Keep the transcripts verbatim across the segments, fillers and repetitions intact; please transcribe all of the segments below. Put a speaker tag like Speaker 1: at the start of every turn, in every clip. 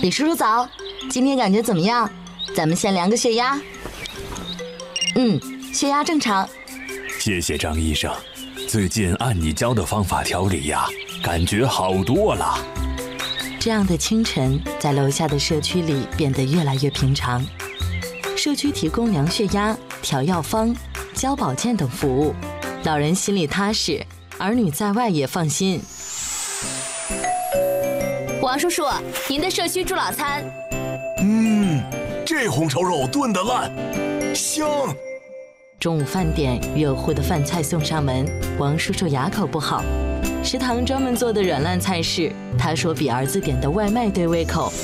Speaker 1: 李叔叔早，今天感觉怎么样？咱们先量个血压。嗯，血压正常。
Speaker 2: 谢谢张医生，最近按你教的方法调理呀，感觉好多了。
Speaker 1: 这样的清晨，在楼下的社区里变得越来越平常。社区提供量血压、调药方、教保健等服务，老人心里踏实，儿女在外也放心。
Speaker 3: 王叔叔，您的社区助老餐。
Speaker 4: 嗯，这红烧肉炖得烂，香。
Speaker 1: 中午饭点，热乎的饭菜送上门，王叔叔哑口不好。食堂专门做的软烂菜式，他说比儿子点的外卖对胃口。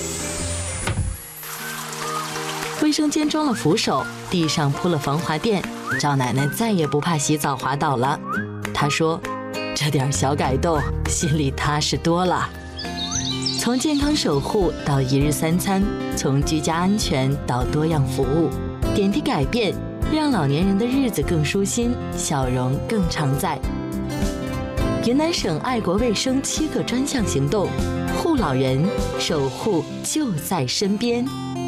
Speaker 1: 卫生间装了扶手，地上铺了防滑垫，赵奶奶再也不怕洗澡滑倒了。她说，这点小改动，心里踏实多了。从健康守护到一日三餐，从居家安全到多样服务，点滴改变，让老年人的日子更舒心，笑容更常在。云南省爱国卫生七个专项行动，护老人，守护就在身边。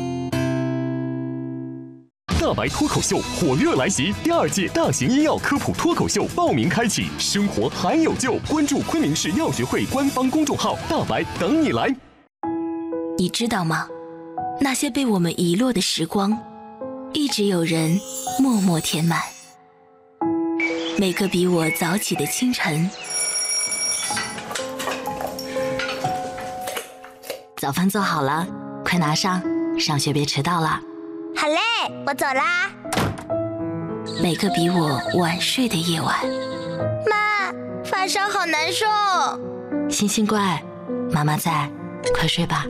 Speaker 5: 大白脱口秀火热来袭，第二届大型医药科普脱口秀报名开启，生活还有救，关注昆明市药学会官方公众号，大白等你来。
Speaker 3: 你知道吗？那些被我们遗落的时光，一直有人默默填满。每个比我早起的清晨，
Speaker 1: 早饭做好了，快拿上，上学别迟到了。
Speaker 6: 好嘞，我走啦。
Speaker 3: 每个比我晚睡的夜晚，
Speaker 6: 妈，发烧好难受。
Speaker 1: 星星乖，妈妈在，快睡吧。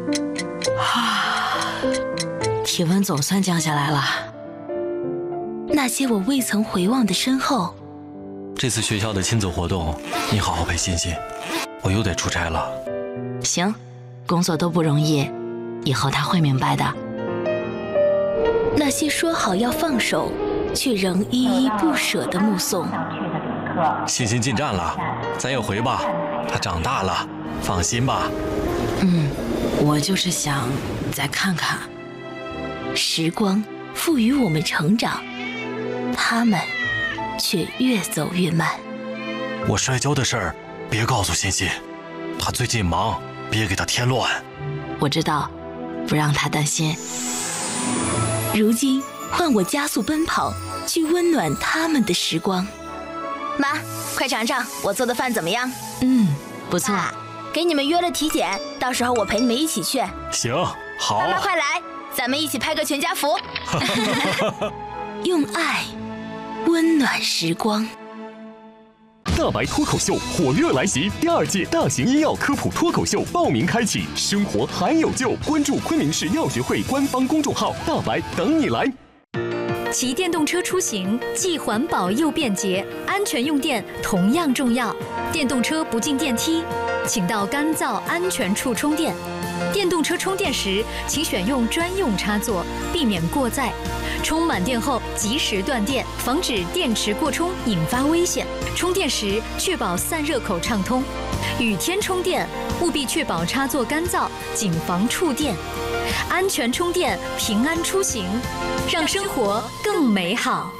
Speaker 1: 啊，体温总算降下来了。
Speaker 3: 那些我未曾回望的身后。
Speaker 7: 这次学校的亲子活动，你好好陪欣欣，我又得出差了。
Speaker 1: 行，工作都不容易，以后他会明白的。
Speaker 3: 那些说好要放手，却仍依依不舍的目送。
Speaker 7: 欣欣进站了，咱也回吧。她长大了，放心吧。
Speaker 1: 嗯，我就是想再看看。
Speaker 3: 时光赋予我们成长，他们却越走越慢。
Speaker 7: 我摔跤的事儿别告诉欣欣，她最近忙，别给她添乱。
Speaker 1: 我知道，不让她担心。
Speaker 3: 如今换我加速奔跑，去温暖他们的时光。
Speaker 6: 妈，快尝尝我做的饭怎么样？
Speaker 1: 嗯，不错。
Speaker 6: 啊，给你们约了体检，到时候我陪你们一起去。
Speaker 7: 行，好。
Speaker 6: 妈妈快来，咱们一起拍个全家福。
Speaker 3: 用爱温暖时光。
Speaker 5: 大白脱口秀火热来袭，第二届大型医药科普脱口秀报名开启，生活还有救，关注昆明市药学会官方公众号，大白等你来。
Speaker 8: 骑电动车出行既环保又便捷，安全用电同样重要。电动车不进电梯，请到干燥安全处充电。电动车充电时，请选用专用插座，避免过载。充满电后及时断电，防止电池过充引发危险。充电时确保散热口畅通。雨天充电务必确保插座干燥，谨防触电。安全充电，平安出行，让生活更美好。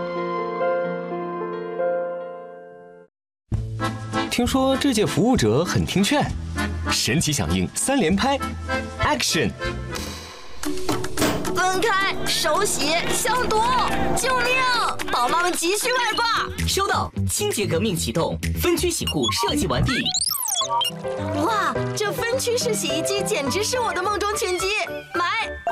Speaker 9: 听说这届服务者很听劝，神奇响应三连拍 ，Action！
Speaker 6: 分开，手洗，消毒！救命！宝妈们急需外挂。
Speaker 10: 收到，清洁革命启动，分区洗护设计完毕。
Speaker 6: 哇，这分区式洗衣机简直是我的梦中情机，买！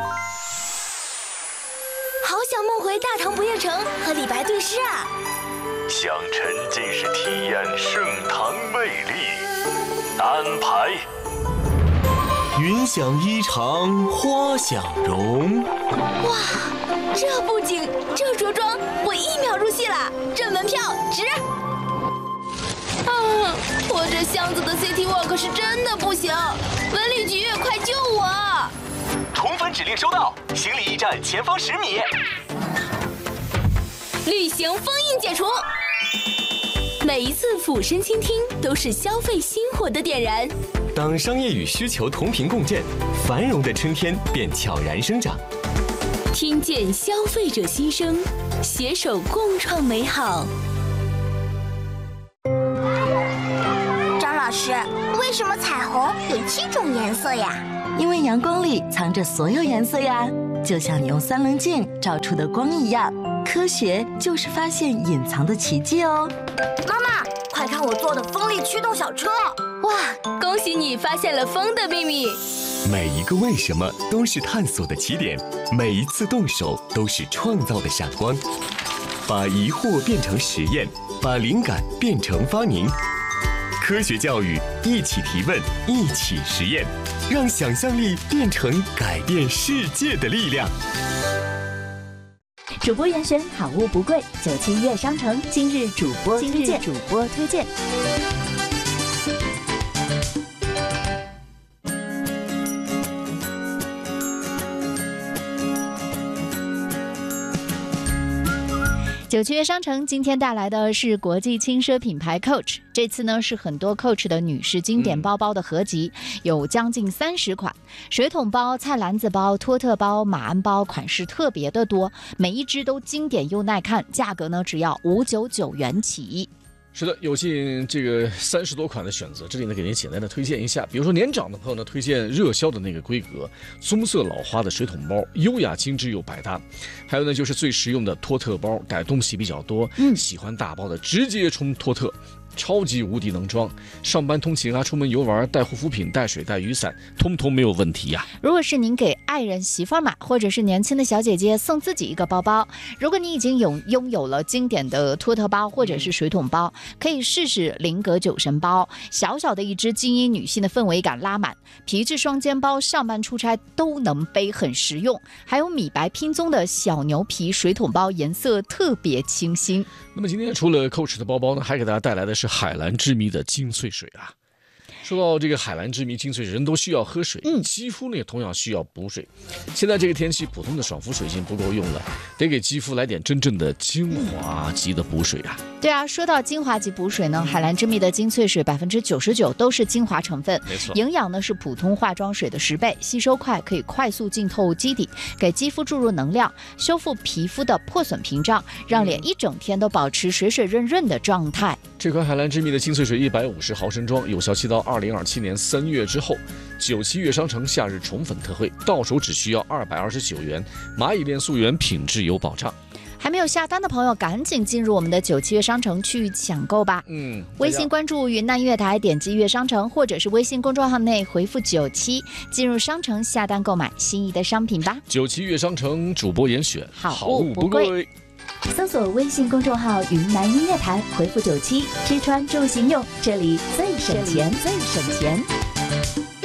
Speaker 6: 好想梦回大唐不夜城和李白对诗啊！
Speaker 2: 想沉浸式体验盛唐魅力，安排。
Speaker 4: 云想衣裳花想容。
Speaker 6: 哇，这布景，这着装，我一秒入戏了，这门票值！啊，我这箱子的 City Walk 是真的不行，文旅局快救我！
Speaker 10: 重返指令收到，行李驿站前方十米。
Speaker 6: 旅行封印解除。 每一次俯身倾听都是消费心火的点燃。
Speaker 5: 当商业与需求同频共振，繁荣的春天便悄然生长。
Speaker 6: 听见消费者心声，携手共创美好。
Speaker 11: 张老师，为什么彩虹有七种颜色呀？
Speaker 1: 因为阳光里藏着所有颜色呀，就像你用三棱镜照出的光一样。科学就是发现隐藏的奇迹哦。
Speaker 11: 妈妈，快看我做的风力驱动小车！
Speaker 6: 哇，恭喜你发现了风的秘密。
Speaker 5: 每一个为什么都是探索的起点，每一次动手都是创造的闪光。把疑惑变成实验，把灵感变成发明。科学教育，一起提问，一起实验，让想象力变成改变世界的力量。
Speaker 12: 主播严选好物不贵，九七悦商城今日主播推荐。今日主播推荐。九七悦商城今天带来的是国际轻奢品牌 Coach， 这次呢是很多 Coach 的女士经典包包的合集，嗯、有将近三十款，水桶包、菜篮子包、托特包、马鞍包，款式特别的多，每一只都经典又耐看，价格呢只要五百九十九元起。
Speaker 13: 是的，有近这个三十多款的选择，这里呢给您简单的推荐一下。比如说年长的朋友呢，推荐热销的那个规格棕色老花的水桶包，优雅精致又百搭。还有呢就是最实用的托特包，带东西比较多，嗯，喜欢大包的直接冲托特。超级无敌能装，上班通勤啊，出门游玩，带护肤品、带水、带雨伞，通通没有问题呀、啊。
Speaker 12: 如果是您给爱人媳妇儿买，或者是年轻的小姐姐送自己一个包包，如果你已经有拥有了经典的托特包或者是水桶包，可以试试菱格酒神包，小小的一只，精英女性的氛围感拉满，皮质双肩包，上班出差都能背，很实用。还有米白拼棕的小牛皮水桶包，颜色特别清新。
Speaker 13: 那么今天除了 Coach 的包包呢，还给大家带来的是海蓝之谜的精粹水啊。说到这个海蓝之谜精粹水，人都需要喝水，嗯，肌肤呢也同样需要补水。现在这个天气，普通的爽肤水已经不够用了，得给肌肤来点真正的精华级的补水啊。
Speaker 12: 对啊，说到精华级补水呢，海蓝之谜的精粹水百分之九十九都是精华成分，
Speaker 13: 没错，
Speaker 12: 营养呢是普通化妆水的十倍，吸收快，可以快速浸透基底，给肌肤注入能量，修复皮肤的破损屏障，让脸一整天都保持水水润润的状态。
Speaker 13: 这款海蓝之谜的精粹水一百五十毫升装，有效期到二零二七年三月之后。九七悦商城夏日宠粉特惠，到手只需要二百二十九元，蚂蚁链溯源，品质有保障。
Speaker 12: 还没有下单的朋友，赶紧进入我们的九七悦商城去抢购吧。
Speaker 13: 嗯，
Speaker 12: 微信关注云南乐台，点击悦商城，或者是微信公众号内回复九七，进入商城下单购买心仪的商品吧。
Speaker 13: 九七悦商城主播严选，
Speaker 12: 好物不贵。 搜索微信公众号云南音乐台，回复九七，吃穿住行用，这里最省钱，最省钱。